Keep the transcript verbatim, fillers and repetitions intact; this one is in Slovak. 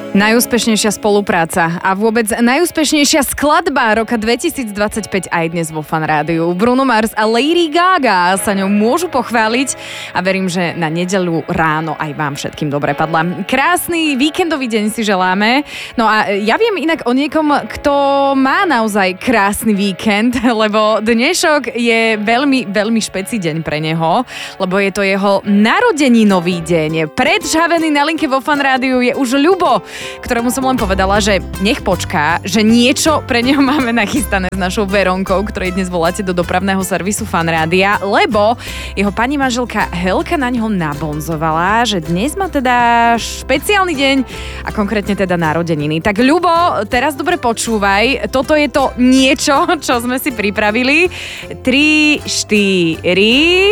Najúspešnejšia spolupráca a vôbec najúspešnejšia skladba roka dvetisícdvadsaťpäť aj dnes vo Fan Rádiu. Bruno Mars a Lady Gaga sa ňou môžu pochváliť a verím, že na nedeľu ráno aj vám všetkým dobre padla. Krásny víkendový deň si želáme. No a ja viem inak o niekom, kto má naozaj krásny víkend, lebo dnešok je veľmi, veľmi špeci deň pre neho, lebo je to jeho narodeninový deň. Predžhavený na linke vo Fan Rádiu je už Ľubo, ktorému som len povedala, že nech počká, že niečo pre neho máme nachystané s našou Veronkou, ktorej dnes voláte do dopravného servisu Fan Rádia, lebo jeho pani manželka Helka na ňo nabonzovala, že dnes má teda špeciálny deň a konkrétne teda narodeniny. Tak Ľubo, teraz dobre počúvaj, toto je to niečo, čo sme si pripravili. tri, štyri